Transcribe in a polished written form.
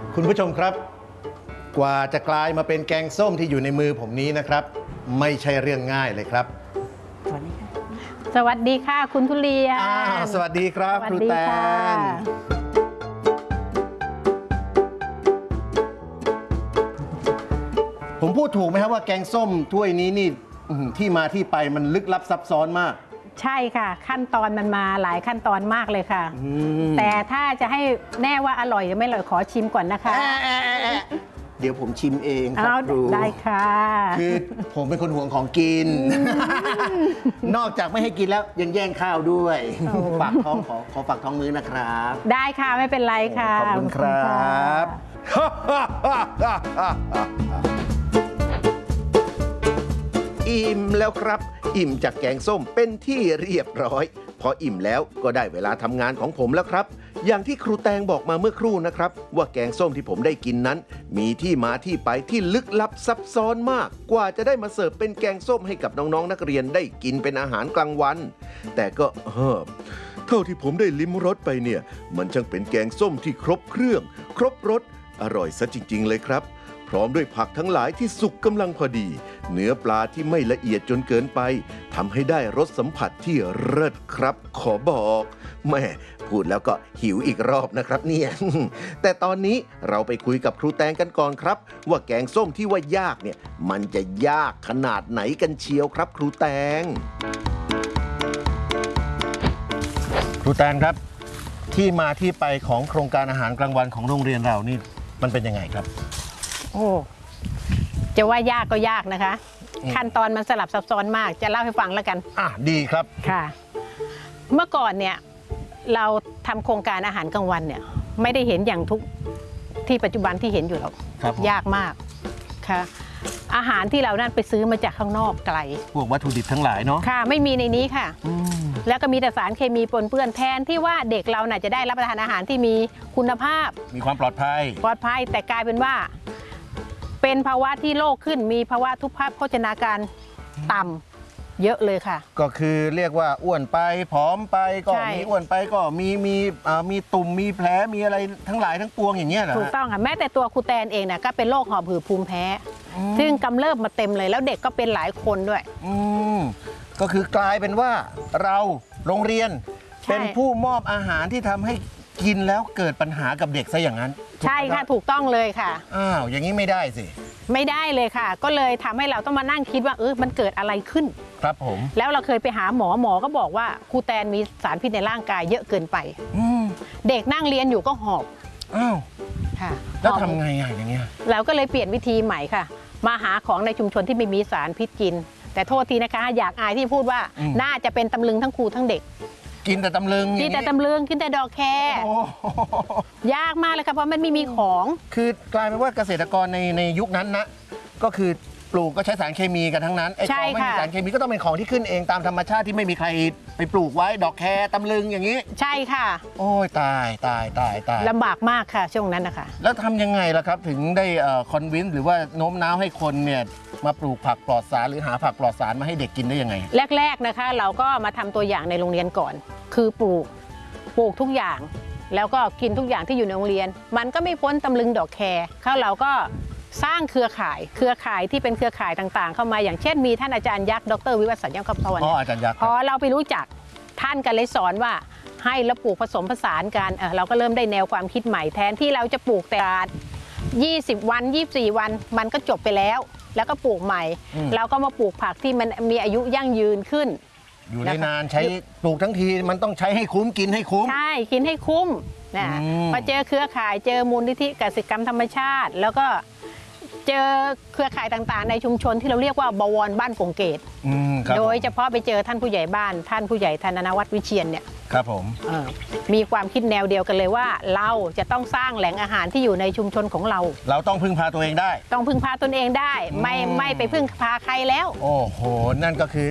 คุณผู้ชมครับกว่าจะกลายมาเป็นแกงส้มที่อยู่ในมือผมนี้นะครับไม่ใช่เรื่องง่ายเลยครับสวัสดีค่ะคุณทุเรียนสวัสดีครับครูแตนผมพูดถูกไหมครับว่าแกงส้มถ้วยนี้นี่ที่มาที่ไปมันลึกลับซับซ้อนมากใช่ค่ะขั้นตอนมันมาหลายขั้นตอนมากเลยค่ะแต่ถ้าจะให้แน่ว่าอร่อยหรือไม่อร่อยขอชิมก่อนนะคะเดี๋ยวผมชิมเองครับครูได้ค่ะคือผมเป็นคนห่วงของกินนอกจากไม่ให้กินแล้วยังแย่งข้าวด้วยฝากท้องขอฝากท้องมื้อนะครับได้ค่ะไม่เป็นไรค่ะขอบคุณครับอิ่มแล้วครับอิ่มจากแกงส้มเป็นที่เรียบร้อยพออิ่มแล้วก็ได้เวลาทำงานของผมแล้วครับอย่างที่ครูแตงบอกมาเมื่อครู่นะครับว่าแกงส้มที่ผมได้กินนั้นมีที่มาที่ไปที่ลึกลับซับซ้อนมากกว่าจะได้มาเสิร์ฟเป็นแกงส้มให้กับน้องๆนักเรียนได้กินเป็นอาหารกลางวันแต่ก็เท่าที่ผมได้ลิ้มรสไปเนี่ยมันช่างเป็นแกงส้มที่ครบเครื่องครบรสอร่อยซะจริงๆเลยครับพร้อมด้วยผักทั้งหลายที่สุกกำลังพอดีเนื้อปลาที่ไม่ละเอียดจนเกินไปทำให้ได้รสสัมผัสที่เลิศครับขอบอกแม่พูดแล้วก็หิวอีกรอบนะครับเนี่ย แต่ตอนนี้เราไปคุยกับครูแตงกันก่อนครับว่าแกงส้มที่ว่ายากเนี่ยมันจะยากขนาดไหนกันเชียวครับครูแตงครูแตงครับที่มาที่ไปของโครงการอาหารกลางวันของโรงเรียนเรานี่มันเป็นยังไงครับโอ้จะว่ายากก็ยากนะคะขั้นตอนมันสลับซับซ้อนมากจะเล่าให้ฟังแล้วกันดีครับค่ะเมื่อก่อนเนี่ยเราทำโครงการอาหารกลางวันเนี่ยไม่ได้เห็นอย่างทุกที่ปัจจุบันที่เห็นอยู่หรอกยากมากค่ะอาหารที่เรานั่นไปซื้อมาจากข้างนอกไกลพวกวัตถุดิบทั้งหลายเนาะค่ะไม่มีในนี้ค่ะแล้วก็มีแต่สารเคมีปนเปื้อนแทนที่ว่าเด็กเราน่ะจะได้รับประทานอาหารที่มีคุณภาพมีความปลอดภัยแต่กลายเป็นว่าเป็นภาวะที่โรคขึ้นมีภาวะทุพพโภชนาการต่ำเยอะเลยค่ะก็คือเรียกว่าอ้วนไปผอมไปก็มีอ้วนไปก็มีตุ่มมีแผลมีอะไรทั้งหลายทั้งปวงอย่างเงี้ยเหรอถูกต้องค่ะแม้แต่ตัวครูแตนเองนะก็เป็นโรคหอบหืดภูมิแพ้ซึ่งกำเริบมาเต็มเลยแล้วเด็กก็เป็นหลายคนด้วยก็คือกลายเป็นว่าเราโรงเรียนเป็นผู้มอบอาหารที่ทำให้กินแล้วเกิดปัญหากับเด็กซะอย่างนั้นใช่ค่ะถูกต้องเลยค่ะอย่างนี้ไม่ได้สิไม่ได้เลยค่ะก็เลยทำให้เราต้องมานั่งคิดว่ามันเกิดอะไรขึ้นครับผมแล้วเราเคยไปหาหมอก็บอกว่าครูแตนมีสารพิษในร่างกายเยอะเกินไปเด็กนั่งเรียนอยู่ก็หอบค่ะแล้วทำไงอย่างเงี้ยเราก็เลยเปลี่ยนวิธีใหม่ค่ะมาหาของในชุมชนที่ไม่มีสารพิษกินแต่โทษทีนะคะอยากอายที่พูดว่าน่าจะเป็นตำลึงทั้งครูทั้งเด็กกินแต่ตำลึงกินแต่ดอกแคยากมากเลยค่ะเพราะมันไม่มีของคือกลายเป็นว่าเกษตรกรในยุคนั้นนะก็คือปลูกก็ใช้สารเคมีกันทั้งนั้นไอ้ของไม่มีสารเคมีก็ต้องเป็นของที่ขึ้นเองตามธรรมชาติที่ไม่มีใครไปปลูกไว้ดอกแคตำลึงอย่างนี้ใช่ค่ะโอ้ยตายลำบากมากค่ะช่วงนั้นนะคะแล้วทำยังไงล่ะครับถึงได้คอนวินส์หรือว่าโน้มน้าวให้คนเนี่ยมาปลูกผักปลอดสารหรือหาผักปลอดสารมาให้เด็กกินได้ยังไงแรกๆนะคะเราก็มาทำตัวอย่างในโรงเรียนก่อนคือปลูกทุกอย่างแล้วก็กินทุกอย่างที่อยู่ในโรงเรียนมันก็ไม่พ้นตำลึงดอกแคเราก็สร้างเครือข่ายที่เป็นเครือข่ายต่างๆเข้ามาอย่างเช่นมีท่านอาจารย์ยักษ์ดร.วิวัฒน์สัญญาคำพรอาจารย์ยักษ์พอเราไปรู้จักท่านก็เลยสอนว่าให้เราปลูกผสมผสานกันเราก็เริ่มได้แนวความคิดใหม่แทนที่เราจะปลูกแต่20 วัน24 วันมันก็จบไปแล้วก็ปลูกใหม่เราก็มาปลูกผักที่มันมีอายุยั่งยืนขึ้นอยู่ได้นานใช้ปลูกทั้งทีมันต้องใช้ให้คุ้มกินให้คุ้มใช่กินให้คุ้มนะพอเจอเครือข่ายเจอมูลนิธิเกษตรกรรมธรรมชาติแล้วก็เจอเครือข่ายต่างๆในชุมชนที่เราเรียกว่าบวรบ้านกงเกตโดยเฉพาะไปเจอท่านผู้ใหญ่บ้านท่านผู้ใหญ่ธนวัฒน์วิเชียรเนี่ยครับผมมีความคิดแนวเดียวกันเลยว่าเราจะต้องสร้างแหล่งอาหารที่อยู่ในชุมชนของเราต้องพึ่งพาตัวเองได้ต้องพึ่งพาตนเองได้ไม่ไปพึ่งพาใครแล้วโอ้โหนั่นก็คือ